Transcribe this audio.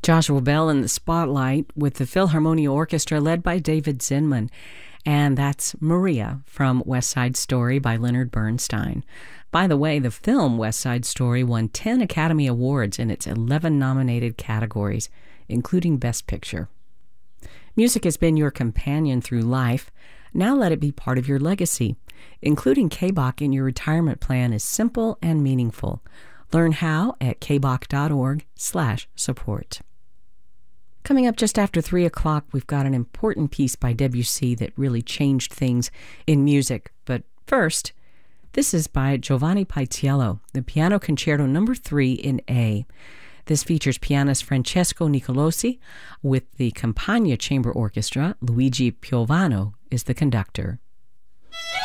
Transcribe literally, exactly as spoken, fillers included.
Joshua Bell in the spotlight with the Philharmonia Orchestra led by David Zinman. And that's Maria from West Side Story by Leonard Bernstein. By the way, the film West Side Story won ten Academy Awards in its eleven nominated categories, including Best Picture. Music has been your companion through life. Now let it be part of your legacy. Including K B O C in your retirement plan is simple and meaningful. Learn how at kboc.org slash support. Coming up just after three o'clock, we've got an important piece by Debussy that really changed things in music. But first, this is by Giovanni Paisiello, the Piano Concerto number three in A. This features pianist Francesco Nicolosi with the Campagna Chamber Orchestra. Luigi Piovano is the conductor.